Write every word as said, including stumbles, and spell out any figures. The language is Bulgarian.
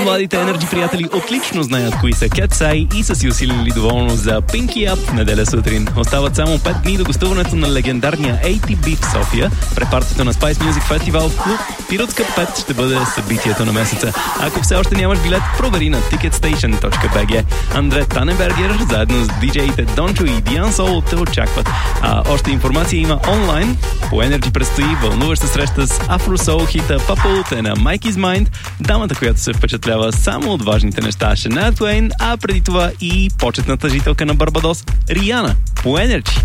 Младите Energy приятели отлично знаят кои са Cat's и са си усилили доволно за Pinky Up неделя сутрин. Остават само пет дни до гостуването на легендарния ей ти би в София. Препартито на Spice Music Festival в клуб Пиротска пет ще бъде събитието на месеца. Ако все още нямаш билет, провери на ticketstation точка би джи. Андре Таненбергер заедно с диджеите Дончо и Диан Сол те очакват. А още информация има онлайн. По Energy предстои вълнуваща среща с Афро-Соул хита Папалуте на Mike Is Mind, дамата, която се впечатлява само от важните неща Шания Туейн, а преди това и почетната жителка на Барбадос Риана по Energy.